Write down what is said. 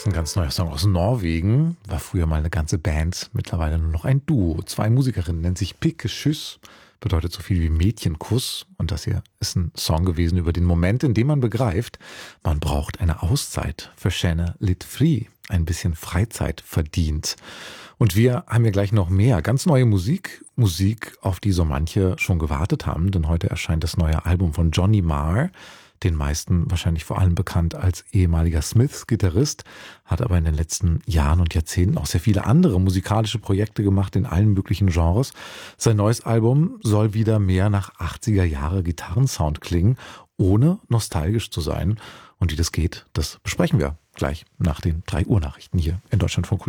Ein ganz neuer Song aus Norwegen. War früher mal eine ganze Band, mittlerweile nur noch ein Duo. Zwei Musikerinnen, nennt sich Picke Schuss, bedeutet so viel wie Mädchenkuss. Und das hier ist ein Song gewesen über den Moment, in dem man begreift, man braucht eine Auszeit. Für Schäne lit fri, ein bisschen Freizeit verdient. Und wir haben ja gleich noch mehr. Ganz neue Musik, auf die so manche schon gewartet haben. Denn heute erscheint das neue Album von Johnny Marr. Den meisten wahrscheinlich vor allem bekannt als ehemaliger Smiths-Gitarrist, hat aber in den letzten Jahren und Jahrzehnten auch sehr viele andere musikalische Projekte gemacht in allen möglichen Genres. Sein neues Album soll wieder mehr nach 80er Jahre Gitarrensound klingen, ohne nostalgisch zu sein. Und wie das geht, das besprechen wir gleich nach den 3 Uhr Nachrichten hier in Deutschlandfunk Kultur.